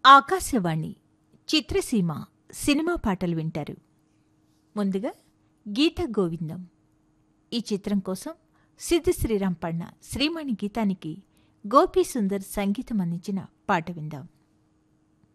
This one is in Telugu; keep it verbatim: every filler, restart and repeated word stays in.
ఆకాశవాణి చిత్రసీమ సినిమా పాటలు వింటారు. ముందుగా గీత గోవిందం ఈ చిత్రం కోసం సిద్ధ శ్రీరామ్ పడిన శ్రీమణి గీతానికి గోపీ సుందర్ సంగీతం అందించిన పాట విందాం.